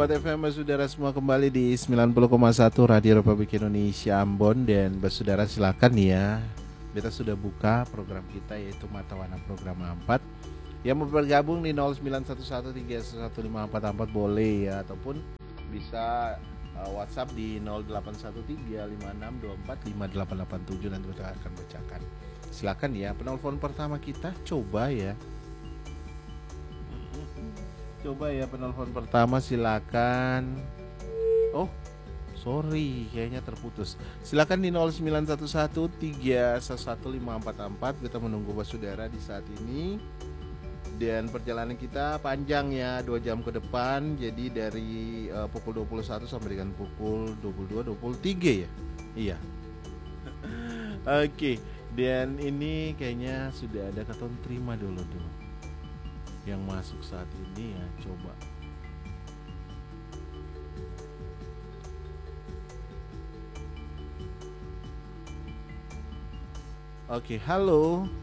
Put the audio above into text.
Sobat FM, saudara semua kembali di 90,1 Radio Republik Indonesia Ambon. Dan saudara silakan ya, kita sudah buka program kita yaitu Mata Warna Program 4. Yang mau bergabung di 0911311544 boleh ya, ataupun bisa WhatsApp di 081356245887, nanti kita akan bacakan. Silakan ya, penelpon pertama kita coba ya. Coba ya, penelpon pertama silakan. Oh, sorry, kayaknya terputus. Silakan di 0911311544. Kita menunggu saudara di saat ini. Dan perjalanan kita panjang ya, 2 jam ke depan. Jadi dari pukul 21 sampai dengan pukul 22-23 ya. Iya. Oke, dan ini kayaknya sudah ada, keton terima dulu yang masuk saat ini ya, coba. Oke, halo.